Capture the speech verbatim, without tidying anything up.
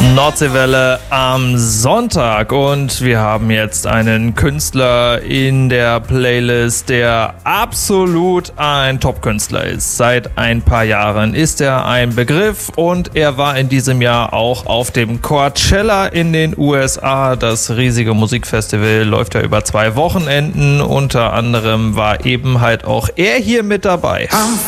Nordseewelle am Sonntag und wir haben jetzt einen Künstler in der Playlist, der absolut ein Top-Künstler ist. Seit ein paar Jahren ist er ein Begriff und er war in diesem Jahr auch auf dem Coachella in den U S A. Das riesige Musikfestival läuft ja über zwei Wochenenden. Unter anderem war eben halt auch er hier mit dabei.